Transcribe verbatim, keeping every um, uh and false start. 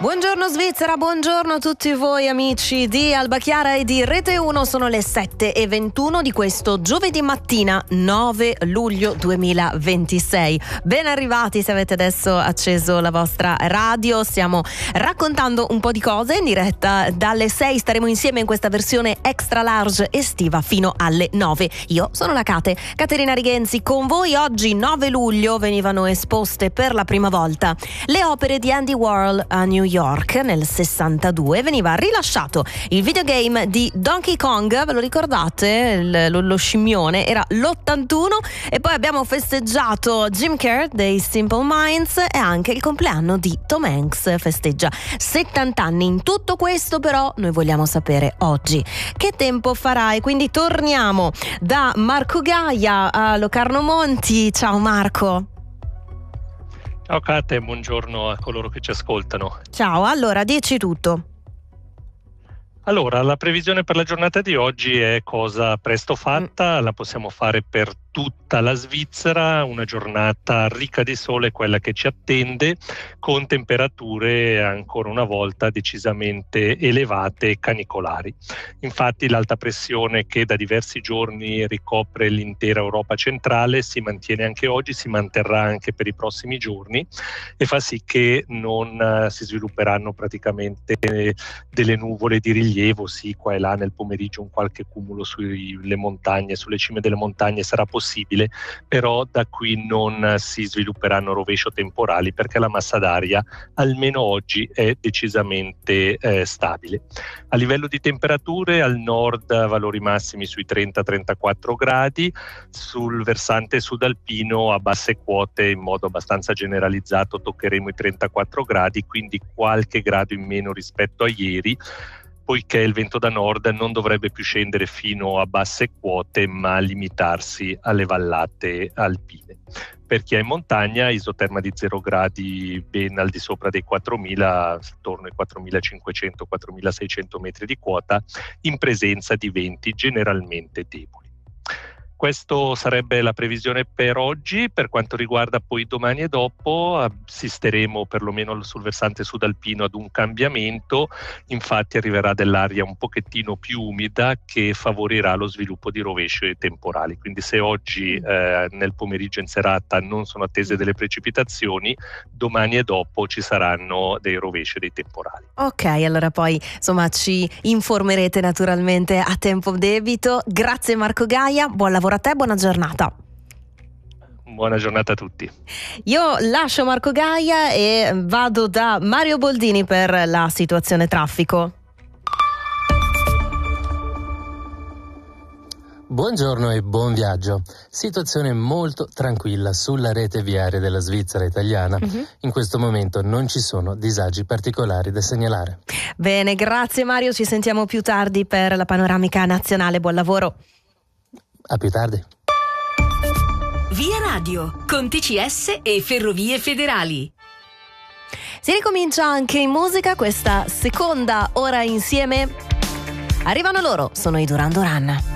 Buongiorno Svizzera, buongiorno a tutti voi amici di Alba Chiara e di Rete uno. Sono le sette e ventuno di questo giovedì mattina nove luglio duemilaventisei. Ben arrivati se avete adesso acceso la vostra radio. Stiamo raccontando un po' di cose in diretta. Dalle sei staremo insieme in questa versione extra large estiva fino alle nove. Io sono la Cate, Caterina Righenzi con voi. Oggi nove luglio venivano esposte per la prima volta le opere di Andy Warhol a New York. York nel sessantadue. Veniva rilasciato il videogame di Donkey Kong, ve lo ricordate? Lo, lo scimmione, era l'ottantuno. E poi abbiamo festeggiato Jim Kerr dei Simple Minds e anche il compleanno di Tom Hanks, festeggia settanta anni. In tutto questo però noi vogliamo sapere oggi che tempo farà, e quindi torniamo da Marco Gaia a Locarno Monti. Ciao Marco. Ciao Cate, buongiorno a coloro che ci ascoltano. Ciao, allora dici tutto. Allora, la previsione per la giornata di oggi è cosa presto fatta, mm. la possiamo fare per tutta la Svizzera, una giornata ricca di sole, quella che ci attende, con temperature ancora una volta decisamente elevate e canicolari. Infatti l'alta pressione che da diversi giorni ricopre l'intera Europa centrale si mantiene anche oggi, si manterrà anche per i prossimi giorni e fa sì che non uh, si svilupperanno praticamente eh, delle nuvole di rilievo. Sì, qua e là nel pomeriggio un qualche cumulo sulle montagne, sulle cime delle montagne sarà possibile, possibile, però da qui non si svilupperanno rovescio temporali perché la massa d'aria almeno oggi è decisamente eh, stabile. A livello di temperature al nord valori massimi sui trenta trentaquattro gradi, sul versante sudalpino a basse quote in modo abbastanza generalizzato toccheremo i trentaquattro gradi, quindi qualche grado in meno rispetto a ieri, poiché il vento da nord non dovrebbe più scendere fino a basse quote ma limitarsi alle vallate alpine. Per chi è in montagna, isoterma di zero gradi ben al di sopra dei quattromila, attorno ai quattromilacinquecento quattromilaseicento metri di quota, in presenza di venti generalmente deboli. Questo sarebbe la previsione per oggi. Per quanto riguarda poi domani e dopo, assisteremo perlomeno sul versante sudalpino ad un cambiamento. Infatti arriverà dell'aria un pochettino più umida che favorirà lo sviluppo di rovesci temporali. Quindi se oggi eh, nel pomeriggio in serata non sono attese delle precipitazioni, domani e dopo ci saranno dei rovesci e dei temporali. Ok, allora poi insomma ci informerete naturalmente a tempo debito. Grazie Marco Gaia, buon lavoro a te, buona giornata. Buona giornata a tutti. Io lascio Marco Gaia e vado da Mario Boldini per la situazione traffico. Buongiorno e buon viaggio. Situazione molto tranquilla sulla rete viaria della Svizzera italiana. Uh-huh. In questo momento non ci sono disagi particolari da segnalare. Bene, grazie Mario, ci sentiamo più tardi per la panoramica nazionale. Buon lavoro. A più tardi. Via Radio, con T C S e Ferrovie Federali. Si ricomincia anche in musica questa seconda ora insieme. Arrivano loro, sono i Duran Duran.